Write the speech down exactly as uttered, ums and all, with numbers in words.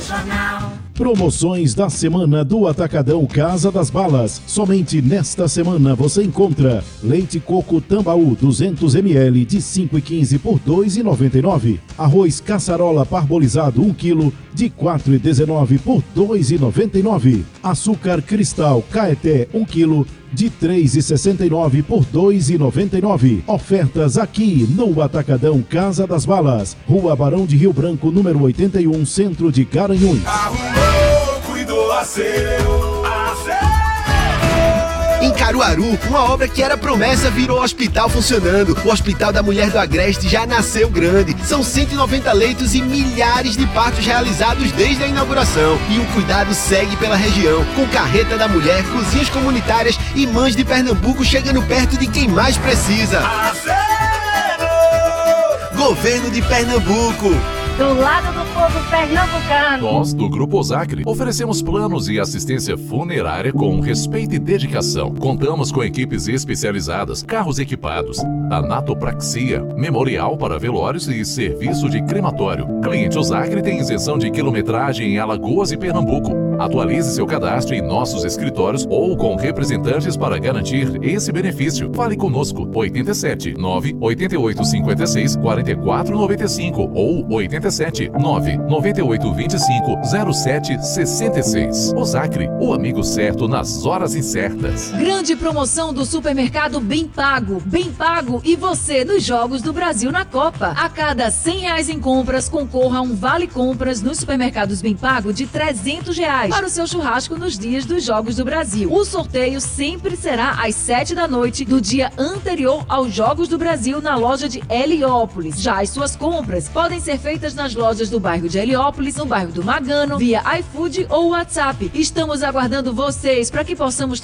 Jornal. Promoções da semana do Atacadão Casa das Balas. Somente nesta semana você encontra leite coco Tambaú duzentos mililitros de cinco e quinze por dois e noventa e nove. Arroz caçarola parbolizado um quilo de quatro e dezenove por dois e noventa e nove. Açúcar cristal Caeté um quilo de três e sessenta e nove por dois e noventa e nove. Ofertas aqui no Atacadão Casa das Balas, Rua Barão de Rio Branco, número oitenta e um, Centro de Garanhuns. Arrumou, cuidou, acerou, acerou. Em Caruaru, uma obra que era promessa virou hospital funcionando. O Hospital da Mulher do Agreste já nasceu grande. São cento e noventa leitos e milhares de partos realizados desde a inauguração. E o cuidado segue pela região, com carreta da mulher, cozinhas comunitárias e mães de Pernambuco chegando perto de quem mais precisa. Acerou. Governo de Pernambuco. Do lado do povo pernambucano. Nós, do Grupo Osacre, oferecemos planos e assistência funerária com respeito e dedicação. Contamos com equipes especializadas, carros equipados, tanatopraxia, memorial para velórios e serviço de crematório. Cliente Osacre tem isenção de quilometragem em Alagoas e Pernambuco. Atualize seu cadastro em nossos escritórios ou com representantes para garantir esse benefício. Fale conosco, oito sete nove oito oito cinco seis quatro quatro nove cinco ou oito sete nove nove oito dois cinco zero sete seis seis. Osacre, o amigo certo nas horas incertas. Grande promoção do supermercado Bem Pago. Bem Pago e você nos Jogos do Brasil na Copa. A cada cem reais em compras, concorra a um vale compras nos supermercados Bem Pago de trezentos reais para o seu churrasco nos dias dos Jogos do Brasil. O sorteio sempre será às sete da noite do dia anterior aos Jogos do Brasil na loja de Heliópolis. Já as suas compras podem ser feitas nas lojas do bairro de Heliópolis, no bairro do Magano, via iFood ou WhatsApp. Estamos aguardando vocês para que possamos